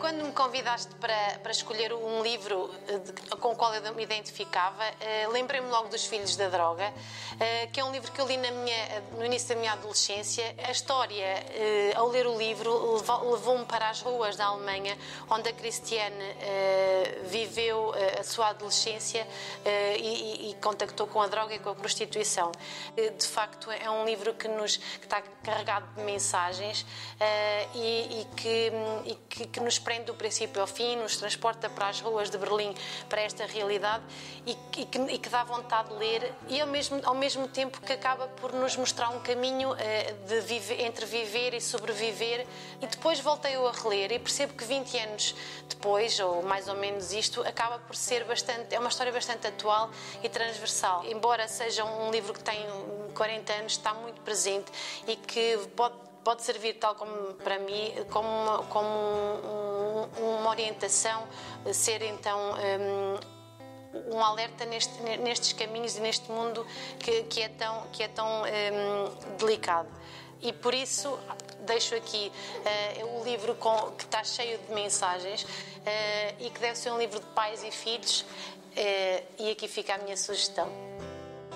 Quando me convidaste para escolher um livro com o qual eu me identificava, lembrei-me logo dos Filhos da Droga, que é um livro que eu li no início da minha adolescência. A história, ao ler o livro, levou-me para as ruas da Alemanha, onde a Christiane viveu a sua adolescência e contactou com a droga e com a prostituição. De facto, é um livro que está carregado de mensagens e que nos prende do princípio ao fim, nos transporta para as ruas de Berlim, para esta realidade e que dá vontade de ler, e ao mesmo tempo que acaba por nos mostrar um caminho entre viver e sobreviver. E depois voltei-o a reler e percebo que 20 anos depois, ou mais ou menos isto, acaba por ser é uma história bastante atual e transversal. Embora seja um livro que tem 40 anos, está muito presente e que pode servir, tal como para mim, como uma orientação, ser então um alerta nestes caminhos e neste mundo que é tão delicado. E por isso deixo aqui o livro que está cheio de mensagens e que deve ser um livro de pais e filhos, e aqui fica a minha sugestão.